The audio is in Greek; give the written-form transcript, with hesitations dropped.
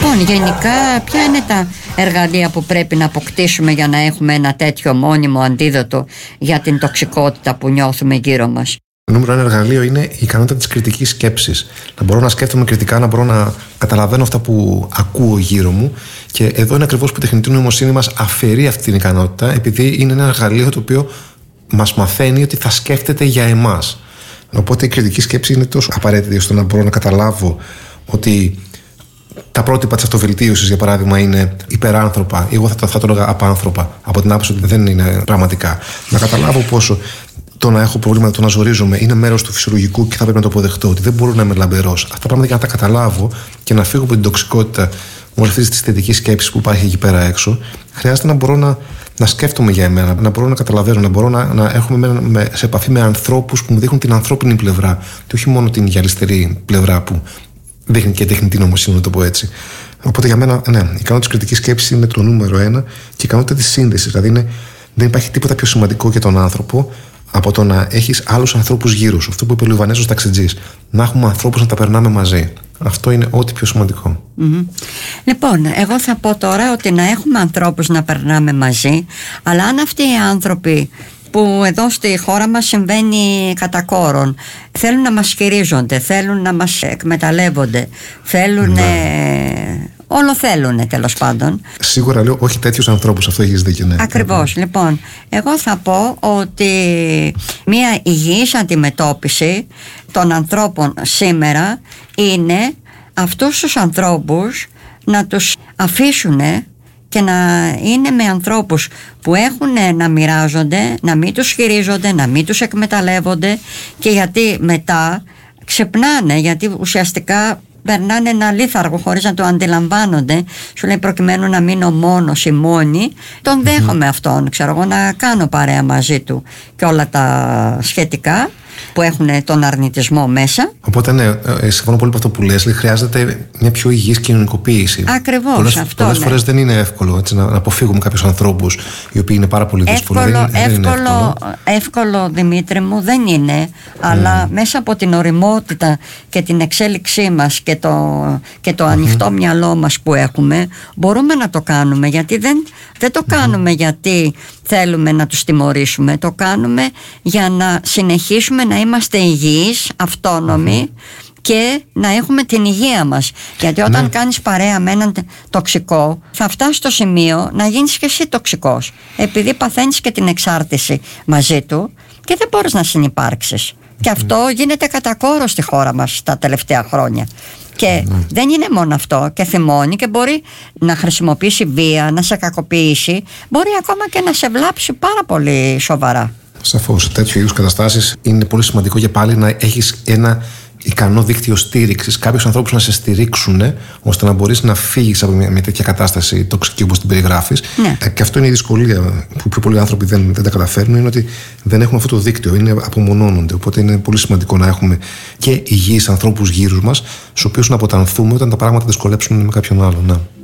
Λοιπόν, γενικά, ποια είναι τα εργαλεία που πρέπει να αποκτήσουμε για να έχουμε ένα τέτοιο μόνιμο αντίδοτο για την τοξικότητα που νιώθουμε γύρω μας? Το νούμερο ένα εργαλείο είναι η ικανότητα της κριτικής σκέψης. Να μπορώ να σκέφτομαι κριτικά, να μπορώ να καταλαβαίνω αυτά που ακούω γύρω μου. Και εδώ είναι ακριβώς που η τεχνητή νοημοσύνη μας αφαιρεί αυτή την ικανότητα, επειδή είναι ένα εργαλείο το οποίο μας μαθαίνει ότι θα σκέφτεται για εμάς. Οπότε η κριτική σκέψη είναι τόσο απαραίτητη ώστε να μπορώ να καταλάβω ότι τα πρότυπα της αυτοβελτίωσης, για παράδειγμα, είναι υπεράνθρωπα. Εγώ θα το έλεγα απάνθρωπα, από την άποψη ότι δεν είναι πραγματικά. Να καταλάβω πόσο το να έχω προβλήματα, το να ζορίζομαι, είναι μέρος του φυσιολογικού και θα πρέπει να το αποδεχτώ, ότι δεν μπορώ να είμαι λαμπερός. Αυτά τα πράγματα για να τα καταλάβω και να φύγω από την τοξικότητα όλη αυτή τη θετική σκέψη που υπάρχει εκεί πέρα έξω, χρειάζεται να μπορώ να σκέφτομαι για εμένα, να μπορώ να καταλαβαίνω, να μπορώ να έρχομαι σε επαφή με ανθρώπους που μου δείχνουν την ανθρώπινη πλευρά και όχι μόνο την γυαλιστερή πλευρά που δείχνει και τεχνητή νοημοσύνη, να το πω έτσι. Οπότε για μένα, ναι, η ικανότητα της κριτικής σκέψης είναι το νούμερο ένα και η ικανότητα της σύνδεσης. Δηλαδή δεν υπάρχει τίποτα πιο σημαντικό για τον άνθρωπο από το να έχεις άλλους ανθρώπους γύρω σου. Αυτό που είπε ο Λιβανέζος ταξιτζής. Να έχουμε ανθρώπους να τα περνάμε μαζί. Αυτό είναι ό,τι πιο σημαντικό. Λοιπόν, εγώ θα πω τώρα ότι να έχουμε ανθρώπους να περνάμε μαζί, αλλά αν αυτοί οι άνθρωποι που εδώ στη χώρα μας συμβαίνει κατά κόρον, θέλουν να μας χειρίζονται, θέλουν να μας εκμεταλλεύονται, θέλουν... Όλο θέλουν, τέλος πάντων. Σίγουρα λέω όχι τέτοιους ανθρώπους, αυτό έχεις δίκιο. Ναι. Ακριβώς. Λοιπόν, εγώ θα πω ότι μια υγιής αντιμετώπιση των ανθρώπων σήμερα είναι αυτούς τους ανθρώπους να τους αφήσουν και να είναι με ανθρώπους που έχουν να μοιράζονται, να μην τους χειρίζονται, να μην τους εκμεταλλεύονται, και γιατί μετά ξεπνάνε, γιατί ουσιαστικά περνάνε ένα λίθαργο χωρίς να το αντιλαμβάνονται. Σου λέει, προκειμένου να μείνω μόνος ή μόνη, τον δέχομαι αυτόν, ξέρω εγώ, να κάνω παρέα μαζί του και όλα τα σχετικά που έχουν τον αρνητισμό μέσα. Οπότε ναι, συμφωνώ πολύ με αυτό που λες. Χρειάζεται μια πιο υγιής κοινωνικοποίηση. Ακριβώς. Πολλές φορές δεν είναι εύκολο έτσι, να αποφύγουμε κάποιους ανθρώπους οι οποίοι είναι πάρα πολύ δύσκολοι. Εύκολο, Δημήτρη μου, δεν είναι. Αλλά μέσα από την ωριμότητα και την εξέλιξή μας και το ανοιχτό μυαλό μας που έχουμε, μπορούμε να το κάνουμε. Γιατί δεν το κάνουμε γιατί θέλουμε να τους τιμωρήσουμε. Το κάνουμε για να συνεχίσουμε να είμαστε υγιείς, αυτόνομοι και να έχουμε την υγεία μας. Γιατί όταν κάνεις παρέα με έναν τοξικό, θα φτάσεις στο σημείο να γίνεις και εσύ τοξικός, επειδή παθαίνεις και την εξάρτηση μαζί του και δεν μπορείς να συνυπάρξεις. Και αυτό γίνεται κατά κόρο στη χώρα μας τα τελευταία χρόνια. Και δεν είναι μόνο αυτό, και θυμώνει και μπορεί να χρησιμοποιήσει βία, να σε κακοποιήσει, μπορεί ακόμα και να σε βλάψει πάρα πολύ σοβαρά. Σαφώς, σε τέτοιου είδους καταστάσεις είναι πολύ σημαντικό και πάλι να έχεις ένα ικανό δίκτυο στήριξης, κάποιους ανθρώπους να σε στηρίξουν, ώστε να μπορείς να φύγεις από μια τέτοια κατάσταση τοξική όπως την περιγράφεις. Ναι. Και αυτό είναι η δυσκολία που πιο πολλοί άνθρωποι δεν τα καταφέρνουν, είναι ότι δεν έχουμε αυτό το δίκτυο, απομονώνονται. Οπότε είναι πολύ σημαντικό να έχουμε και υγιείς ανθρώπους γύρω μας, στους οποίους να αποτανθούμε όταν τα πράγματα δυσκολέψουν με κάποιον άλλον. Ναι.